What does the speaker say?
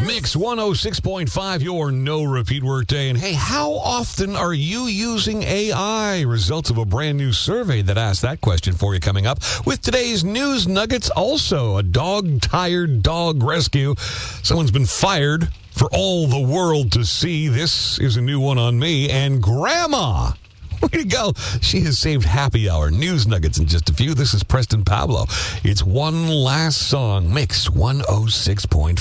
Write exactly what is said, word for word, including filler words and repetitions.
Mix one oh six point five, your no repeat workday. And hey, how often are you using A I? Results of a brand new survey that asked that question for you coming up. With today's news nuggets, also a dog-tired dog rescue. Someone's been fired for all the world to see. This is a new one on me. And Grandma, way to go. She has saved happy hour. News nuggets in just a few. This is Preston Pablo. It's one last song. Mix one oh six point five.